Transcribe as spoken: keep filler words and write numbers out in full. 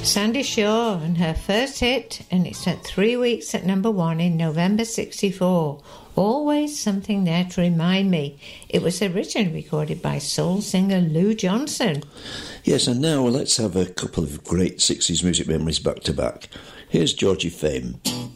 Sandy Shaw and her first hit, and it spent three weeks at number one in November sixty-four. Always Something There to Remind Me. It was originally recorded by soul singer Lou Johnson. Yes, and now let's have a couple of great sixties music memories back to back. Here's Georgie Fame.